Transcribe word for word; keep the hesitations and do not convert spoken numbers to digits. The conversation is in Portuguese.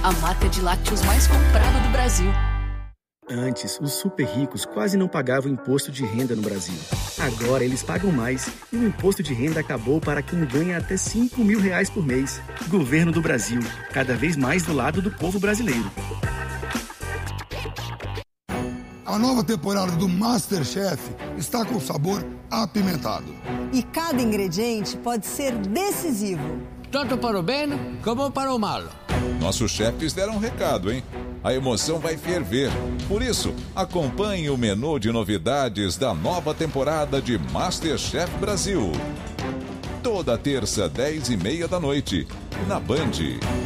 a marca de lácteos mais comprada do Brasil. Antes, os super ricos quase não pagavam imposto de renda no Brasil. Agora eles pagam mais e o imposto de renda acabou para quem ganha até cinco mil reais por mês. Governo do Brasil, cada vez mais do lado do povo brasileiro. A nova temporada do MasterChef está com sabor apimentado. E cada ingrediente pode ser decisivo. Tanto para o bem como para o mal. Nossos chefes deram um recado, hein? A emoção vai ferver. Por isso, acompanhe o menu de novidades da nova temporada de MasterChef Brasil. Toda terça, dez e meia da noite, na Band.